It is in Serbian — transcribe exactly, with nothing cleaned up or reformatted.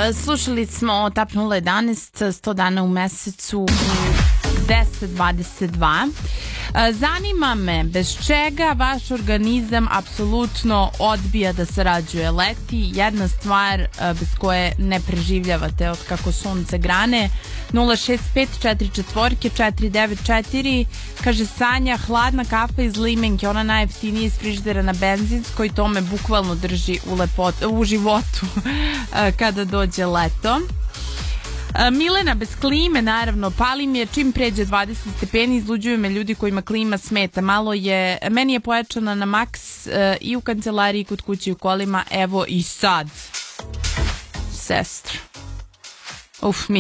Slušali smo Tap nula jedanaest, sto dana u mesecu u deset dvadeset dva. Zanima me, bez čega vaš organizam apsolutno odbija da sarađuje leti? Jedna stvar bez koje ne preživljavate od kako sunce grane. Nula šest pet četiri četiri četiri devet četiri. Kaže Sanja, hladna kafa iz limenke, ona najjeftinija iz frižidera na benzinskoj, to me bukvalno drži u, lepot, u životu kada dođe leto. Milena, bez klime, naravno, pali mi je čim pređe dvadeset stepeni, izluđuju me ljudi kojima klima smeta. Malo je, meni je pojačana na maks uh, i u kancelariji, i kod kuće, i u kolima, evo i sad. Sestra. Uf, mi